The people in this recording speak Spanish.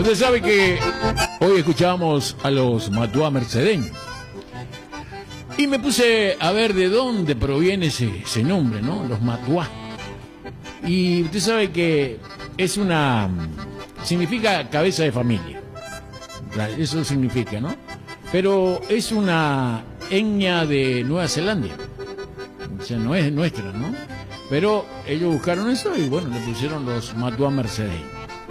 Usted sabe que hoy escuchábamos a los Matuá mercedeños. Y me puse a ver de dónde proviene ese nombre, ¿no? Los Matuá. Y usted sabe que es significa cabeza de familia. Eso significa, ¿no? Pero es una etnia de Nueva Zelanda. O sea, no es nuestra, ¿no? Pero ellos buscaron eso y bueno, le pusieron los Matuá mercedeños.